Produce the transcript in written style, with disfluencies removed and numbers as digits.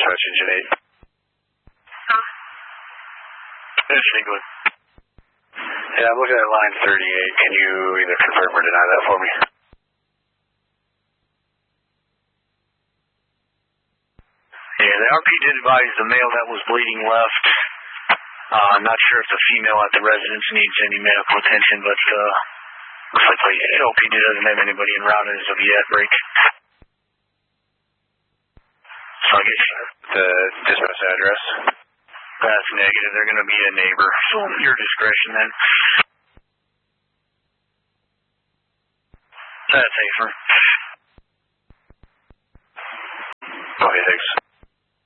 dispatch engine 8. Huh? It's England. Yeah, I'm looking at line 38. Can you either confirm or deny that for me? Yeah, the RP did advise the male that was bleeding left. I'm not sure if the female at the residence needs any medical attention, but looks like the LPD doesn't have anybody en route as of yet, break. So I guess The dispatch address? that's negative. They're going to be a neighbor. So your discretion then. That's safer. Okay, thanks.